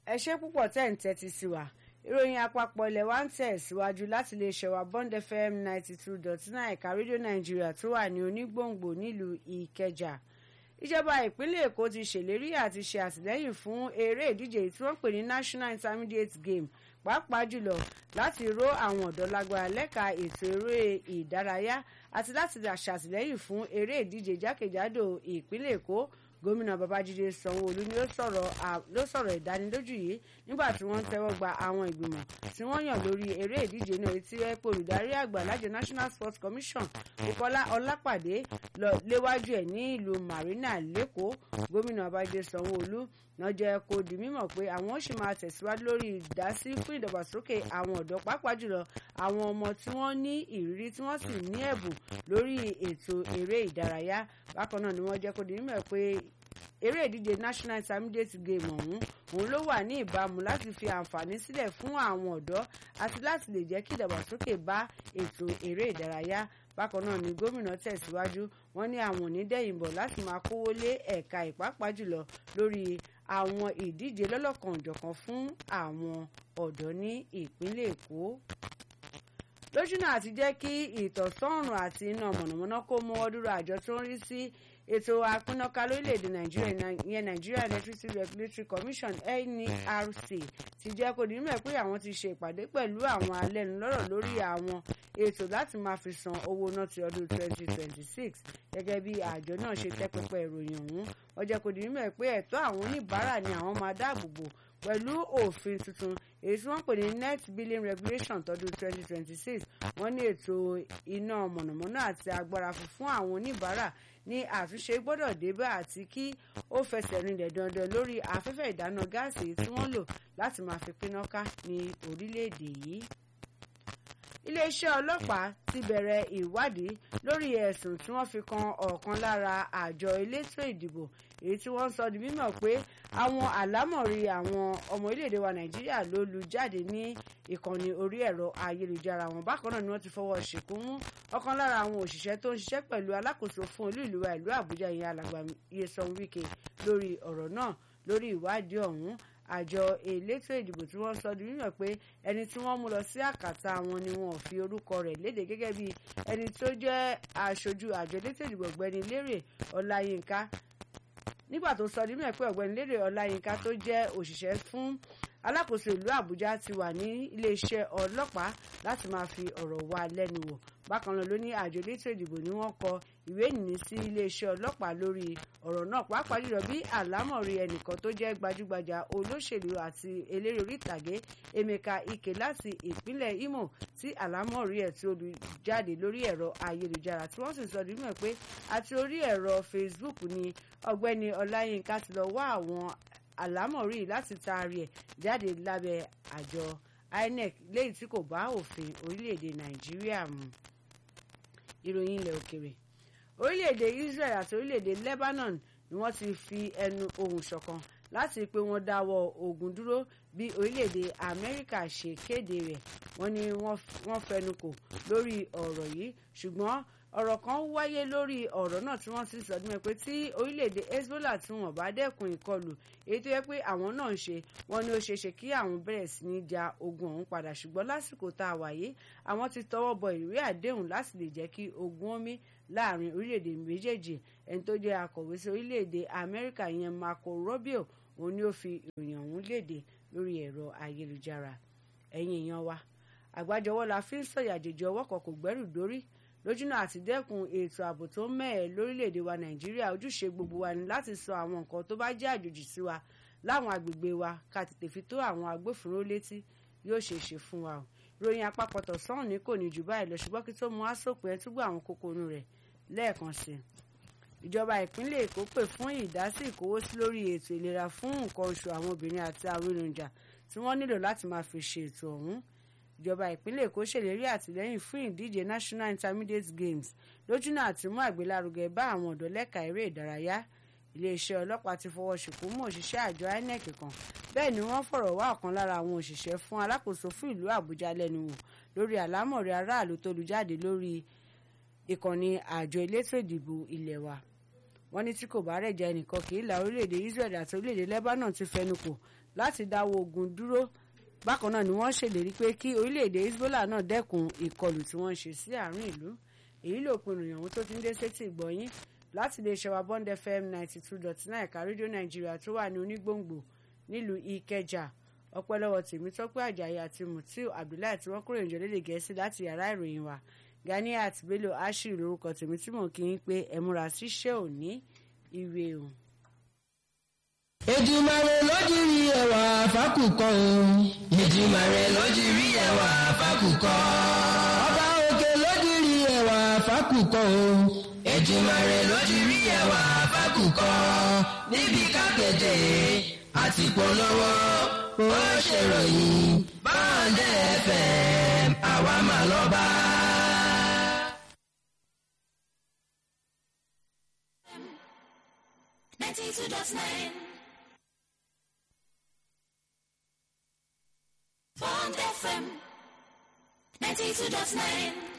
ẹ ṣé púpọ̀ tẹ́ ń tẹ́tí sí wa ìròyìn àpapọ̀ ilẹ̀ wa ń tẹ̀ síwájú láti lè ṣẹ̀wá Bond FM 92.9 ẹ̀ka rédíò Nàìjíríà tó wà ní Onígbòǹgbò nílùú Ìkẹjà. Ìjọba ìpínlẹ̀ Èkó ti ṣèlérí àti ṣe àtìlẹ́yìn fún eré ìdíje tí wọ́n pè ní National Intermediate Game pàápàá jùlọ láti ró àwọn ọ̀dọ́ lágbára lẹ́ka ètò eré ìdárayá àti láti ṣàtìlẹ́yìn fún eré ìdíje jákèjádò ìpínlẹ̀ Èkó. Gómìnà Babájídé Sanwó-Olú ni ló sọ̀rọ̀ ìdánilójú yìí nígbà tí wọ́n ń tẹ́wọ́ gba àwọn ìgbìmọ̀ tí wọ́n yàn lórí eré ìdíje náà tí ẹ pé olùdarí àgbà lájọ National Sports Commission Bukola Ọlápàdé lọ léwájú ẹ̀ ní ìlú Marina lẹ́kọ̀ọ́. Gómìnà Babájídé Sanwó-Olú náà jẹ́ kó di mímọ̀ pé àwọn ó sì máa tẹ̀síwájú lórí ìdásí fún ìdàgbàsókè àwọn ọ̀dọ́ pàápàá jùlọ àwọn ọmọ tí wọ́n ní ìrírí tí wọ́n sì ní ẹ̀bùn lórí ètò eré ìdárayá. Bákan náà ni wọ́n jẹ́ kó di mímọ̀ pé eré ìdíje National Intermediate Game òun ló wà ní ìbámu láti fi àǹfààní sílẹ̀ fún àwọn ọ̀dọ́ àti láti lè jẹ́ kí ìdàgbàsókè bá ètò eré ìdárayá. Bákan náà ni gómìnà tẹ̀síwájú wọ́n ní àwọn onídẹ̀yìnbọ̀ láti máa kówó lé ẹ̀ka ìpápá jùlọ lórí àwọn ìdíje lọ́lọ́kan-ò-jọ̀kan fún àwọn ọ̀dọ́ ní ìpínlẹ̀ Èkó. Lójúnà àti jẹ́ kí ìtọ̀sọ́rùn àti iná mọ̀nàmọ́ná kó mọ́wọ́ dúró àjọ tó ń rí sí ètò àpínnáká lórílẹ̀‐èdè Nàìjíríà ìyẹn Nigeria Electricity Regulatory Commission NERC ti jẹ́ kó di mímọ̀ pé àwọn ti ṣe ìpàdé pẹ̀lú àwọn alẹ́nulọ́rọ̀ lórí àwọn ètò láti máa fi san owó náà ti ọdún 2026 gẹ́gẹ́ bí àjọ náà ṣe tẹ́ pẹpẹ ìròyìn ọ̀hún. Wọ́n jẹ́ kó di mímọ̀ pé ẹ̀tọ́ àwọn oníbàárà ni àwọn máa dáàbò bò pẹ̀lú òfin tuntun èyí tí wọ́n pè ní net billing regulation tọdún 2026. Wọ́n ní ètò iná mọ̀nàmọ́ná àti agbára fún àwọn oníbàárà ní àtúnṣe gbọ́dọ̀ débá àti kí ó fẹsẹ̀ rinlẹ̀ dandan lórí afẹ́fẹ́ ìdáná gáàsì tí wọ́n lò láti máa fi píná ká ní orílẹ̀-èdè yìí. Iléeṣẹ́ ọlọ́pàá ti bẹ̀rẹ̀ ìwádìí lórí ẹ̀sùn tí wọ́n fi kan ọ̀kan lára àjọ elétò ìdìbò èyí tí wọ́n sọ di mímọ̀ pé àwọn àlámọ̀rí àwọn ọmọ orílẹ̀-èdè wa Nàìjíríà ló lu jáde ní ìkànnì orí ẹ̀rọ ayélujára wọn. Bákan náà ni wọ́n ti fọwọ́ ṣìnkún mú ọ̀kan lára àwọn òṣìṣẹ́ tó ń ṣiṣẹ́ pẹ̀lú alákòóso fún olú ìlú wa ìlú Àbújá ìyẹn alàgbà Nyesom Wike lórí ọ̀rọ̀ náà. Lórí ìwádìí ọ̀hún àjọ elétò ìdìbò tí wọ́n sọ di mímọ̀ pé ẹni tí wọ́n mú lọ sí àkàtà wọn ni wọn ò fi orúkọ rẹ̀ léde gẹ́gẹ́ bí ẹni tó jẹ́ aṣojú àjọ elétò ìdìbò ọ̀gbẹ́ni Lérè Ọláyínká. Nígbà tó sọ di mímọ̀ pé ọ̀gbẹ́ni Lérè Ọláyínká tó jẹ́ òṣìṣẹ́ fún alákòóso ìlú Àbújá ti wà ní iléeṣẹ́ ọlọ́pàá láti máa fi ọ̀rọ̀ wá lẹ́nu wò. Bákan náà ló ní àjọ elétò ìdìbò ni wọ́n kọ ìwé ìní sí iléeṣẹ́ ọlọ́pàá lórí ọ̀rọ̀ náà pàápàá jùlọ bí àlámọ̀rí ẹnìkan tó jẹ́ gbajúgbajà olóṣèlú àti eléré orí ìtàgé Emeka Ike láti ìpínlẹ̀ Imo tí àlámọ̀rí ẹ̀ tí ó lu jáde lórí ẹ̀rọ ayélujára tí wọ́n sì sọ di mímọ̀ pé àti orí ẹ̀rọ Facebook ni ọ̀gbẹ́ni Ọláyínká ti lọ wá àwọn àlámọ̀rí láti taari ẹ̀ jáde lábẹ́ àjọ INEC léyìí tí kò bá òfin orílẹ̀-èdè Nàìjíríà mu. Ìròyìn ilẹ̀ òkèrè. Orílẹ̀-èdè Israel àti orílẹ̀-èdè Lebanon ni wọ́n ti fi ẹnu ohùn ṣọ̀kan láti pé wọ́n dáwọ́ ogun dúró bí orílẹ̀-èdè Amẹ́ríkà ṣe kéde rẹ̀. Wọ́n ní wọ́n fẹnukò lórí ọ̀rọ̀ yìí ṣùgbọ́n ọ̀rọ̀ kan wáyé lórí ọ̀rọ̀ náà tí wọ́n ti sọ dúnmọ́ pé tí orílẹ̀-èdè Hezbollah tí wọ́n bá dẹ́kun ìkọlù èyí tó yẹ pé àwọn náà ń ṣe wọ́n ní ó ṣeéṣe kí àwọn bẹ̀rẹ̀ sí ní ja ogun ọ̀hún padà ṣùgbọ́n lásìkò tá a wà yìí àwọn ti tọwọ́ bọ ìwé àdéhùn láti lè jẹ́ kí ogun omi láàrin orílẹ̀-èdè méjèèjì. Ẹni tó jẹ́ akọ̀wé sí orílẹ̀-èdè Amẹ́ríkà yẹn Marco Rubio òun ni ó fi ìròyìn ọ̀hún léde lórí ẹ̀rọ ayélujára. Ẹ̀yin èèyàn wa àgbájọwọ́ la fi ń sọ̀yà àjèjì ọwọ́ kan kò gbẹ́rù dórí. Lójúnà àti dẹ́kun ètò ààbò tó mẹ́ẹ̀ lórílẹ̀‐èdè wa Nàìjíríà ojúṣe gbogbo wa ni láti sọ àwọn nǹkan tó bá jẹ́ àjòjì sí wa láwọn agbègbè wa ká tètè fi tó àwọn agbófinró létí yóò ṣe é ṣe fún wa o. Ìròyìn àpapọ̀ tọ̀sán ní kò ní jù báyìí lọ ṣùgbọ́n kí tó mú àsopọ̀ ẹ̀ túbọ̀ àwọn kókó inú rẹ̀ lẹ́ẹ̀kan sí i. Ìjọba ìpínlẹ̀ Èkó pè fún ìdásí ìkówósí lórí ètò ìlera fún nǹkan oṣù àwọn obìnrin àti àwọn èròjà tí wọ́n nílò láti máa fi ṣe ètò ọ̀hún. Ìjọba ìpínlẹ̀ Èkó ṣèlérí àtìlẹ́yìn fún ìdíje National Intermediate Games lójúnà àti mú àgbélárugẹ bá àwọn ọ̀dọ́ lẹ́ka eré ìdárayá. Iléeṣẹ́ ọlọ́pàá ti fọwọ́ ṣìnkún mú òṣìṣẹ́ àjọ INEC kan bẹ́ẹ̀ ni wọ́n fọ̀rọ̀ wá ọ̀kan lára àwọn òṣìṣẹ́ fún alákòóso fún ìlú Àbújá lẹ́nu wò lórí àlámọ̀rí aráàlú tó lu jáde lórí ìkànnì àjọ elétò ìdìbò ilẹ̀ wa. Wọ́n ní tí kò bá rẹ̀ jẹ́ ẹnìkan kì í la orílẹ̀-èdè Israel àti orílẹ̀-èdè Lebanon ti fẹnukò láti dáwọ́ ogun dúró. Bákan náà ni wọ́n ṣèlérí pé kí orílẹ̀-èdè Hezbollah náà dẹ́kun ìkọlù tí wọ́n ń ṣe sí àárín ìlú. Èyí ló pinnu ìyàwó tó ti ń dé sétí ìgbọ̀nyín láti lè ṣẹ̀wá Bond FM 92.9 ẹ̀ka rédíò Nàìjíríà tó wà ní Onígbòǹgbò nílùú Ìkẹjà. Ọpẹ́ lọ́wọ́ Tèmítọ́pẹ́ Àjàyí àti Mutiu Abdullahi tí wọ́n kúrò ìjọ lédè Gẹ̀ẹ́sì láti yàrá ìròyìn wa. Ganiat Bello Ashiru lórúkọ tèmi tí mò ń kí yín pé ẹ múra síṣẹ́ òní ire o. Èdùmàrè lójúrí ẹwà fákùkọ o. Èdùmàrè lójúrí ẹwà fákùkọ. Ọba òkè lójúrí ẹwà fákùkọ o. Èdùmàrè lójúrí ẹwà fákùkọ. Níbi kápẹ́tẹ̀ àti polówó ó ṣèròyìn Bond FM àwa mà lọ́ba. Bond FM 92.9